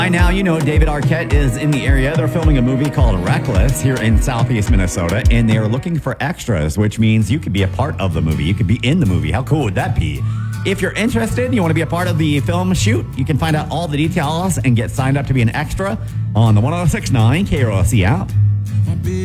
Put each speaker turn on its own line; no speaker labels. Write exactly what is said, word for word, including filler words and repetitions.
By now, you know David Arquette is in the area. They're filming a movie called Reckless here in southeast Minnesota, and they are looking for extras, which means you could be a part of the movie. You could be in the movie. How cool would that be? If you're interested and you want to be a part of the film shoot, you can find out all the details and get signed up to be an extra on the one oh six point nine K R O C app.